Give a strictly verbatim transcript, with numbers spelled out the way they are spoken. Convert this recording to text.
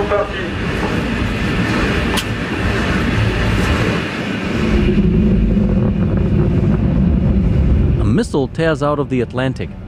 parti. A missile tears out of the Atlantic,